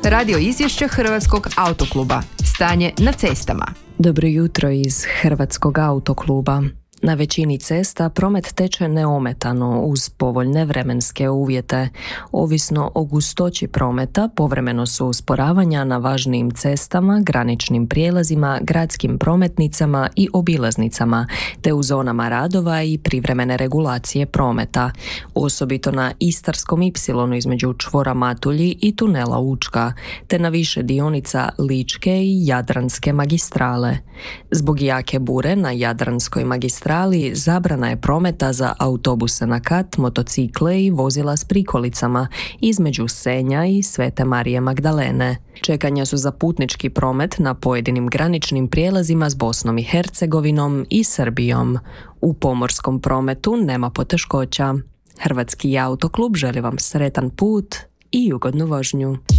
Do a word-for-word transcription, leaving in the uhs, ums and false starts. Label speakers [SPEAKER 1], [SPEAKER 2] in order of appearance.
[SPEAKER 1] Radio izvješće Hrvatskog autokluba. Stanje na cestama.
[SPEAKER 2] Dobro jutro iz Hrvatskog autokluba. Na većini cesta promet teče neometano uz povoljne vremenske uvjete. Ovisno o gustoći prometa, povremeno su usporavanja na važnijim cestama, graničnim prijelazima, gradskim prometnicama i obilaznicama, te u zonama radova i privremene regulacije prometa. Osobito na Istarskom ipsilonu između čvora Matulji i tunela Učka, te na više dionica Ličke i Jadranske magistrale. Zbog jake bure na Jadranskoj magistrali zabrana je prometa za autobuse na kat, motocikle i vozila s prikolicama između Senja i Svete Marije Magdalene. Čekanja su za putnički promet na pojedinim graničnim prijelazima s Bosnom i Hercegovinom i Srbijom. U pomorskom prometu nema poteškoća. Hrvatski autoklub želi vam sretan put i ugodnu vožnju.